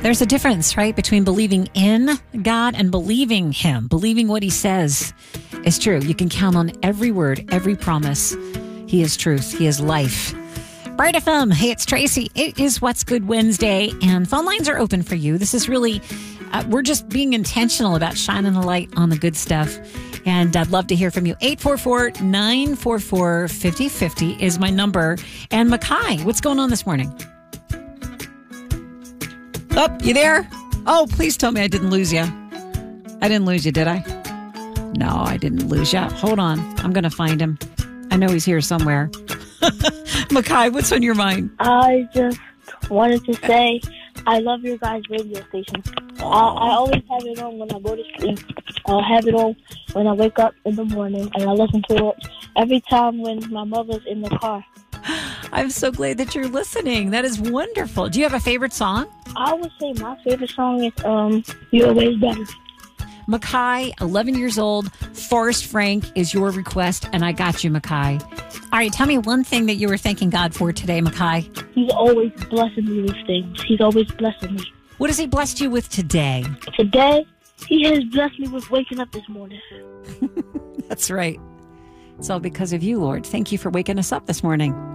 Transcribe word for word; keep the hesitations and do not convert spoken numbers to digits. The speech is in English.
There's a difference, right, between believing in God and believing Him. Believing what He says is true. You can count on every word, every promise. He is truth. He is life. Bright F M. Hey, it's Tracy. It is What's Good Wednesday, and phone lines are open for you. This is really, uh, we're just being intentional about shining a light on the good stuff. And I'd love to hear from you. eight four four, nine four four, five oh five oh is my number. And Makai, what's going on this morning? Oh, you there? Oh, please tell me I didn't lose you. I didn't lose you, did I? No, I didn't lose you. Hold on. I'm going to find him. I know he's here somewhere. Makai, what's on your mind? I just wanted to say I love your guys' radio station. I, I always have it on when I go to sleep. I'll have it on when I wake up in the morning, and I listen to it every time when my mother's in the car. I'm so glad that you're listening. That is wonderful. Do you have a favorite song? I would say my favorite song is um, You're Always Better. Makai, eleven years old, Forrest Frank is your request, and I got you, Makai. All right, tell me one thing that you were thanking God for today, Makai. He's always blessing me with things. He's always blessing me. What has He blessed you with today? Today, He has blessed me with waking up this morning. That's right. It's all because of you, Lord. Thank you for waking us up this morning.